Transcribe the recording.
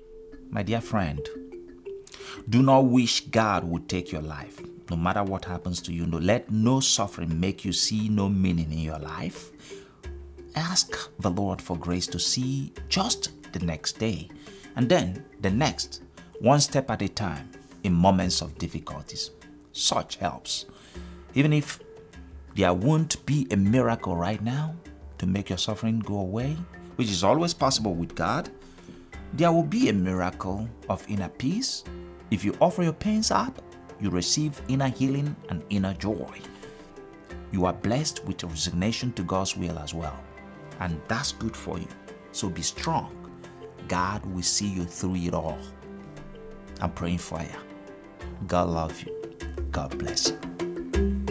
My dear friend, do not wish God would take your life. No matter what happens to you, let no suffering make you see no meaning in your life. Ask the Lord for grace to see just the next day, and then the next, one step at a time in moments of difficulties. Such helps. Even if there won't be a miracle right now to make your suffering go away, which is always possible with God, there will be a miracle of inner peace. If you offer your pains up, you receive inner healing and inner joy. You are blessed with resignation to God's will as well. And that's good for you. So be strong. God will see you through it all. I'm praying for you. God loves you. God bless you.